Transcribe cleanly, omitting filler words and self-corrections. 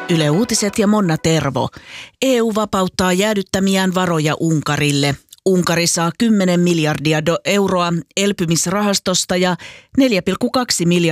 Yle Uutiset ja Monna Tervo. EU vapauttaa jäädyttämiään varoja Unkarille. Unkari saa 10 miljardia euroa elpymisrahastosta ja 4,2 miljardia